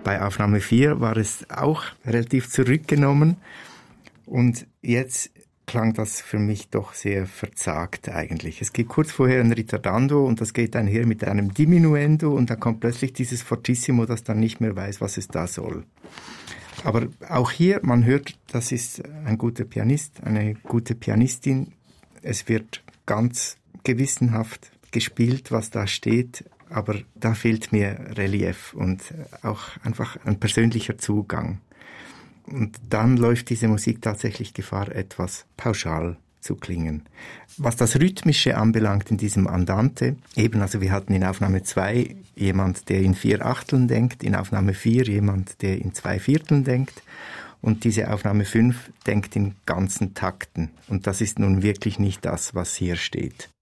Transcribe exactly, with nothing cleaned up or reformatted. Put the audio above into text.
Bei Aufnahme vier war es auch relativ zurückgenommen und jetzt klang das für mich doch sehr verzagt eigentlich. Es geht kurz vorher ein Ritardando und das geht einher mit einem Diminuendo und dann kommt plötzlich dieses Fortissimo, das dann nicht mehr weiß, was es da soll. Aber auch hier, man hört, das ist ein guter Pianist, eine gute Pianistin. Es wird ganz gewissenhaft gespielt, was da steht, aber da fehlt mir Relief und auch einfach ein persönlicher Zugang. Und dann läuft diese Musik tatsächlich Gefahr, etwas pauschal zu klingen. Was das Rhythmische anbelangt in diesem Andante, eben, also wir hatten in Aufnahme zwei jemand, der in vier Achteln denkt, in Aufnahme vier jemand, der in zwei Vierteln denkt und diese Aufnahme fünf denkt in ganzen Takten. Und das ist nun wirklich nicht das, was hier steht.